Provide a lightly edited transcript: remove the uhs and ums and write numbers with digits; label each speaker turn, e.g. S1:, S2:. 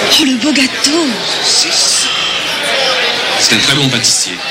S1: Oh, le beau gâteau!
S2: C'est un très bon pâtissier.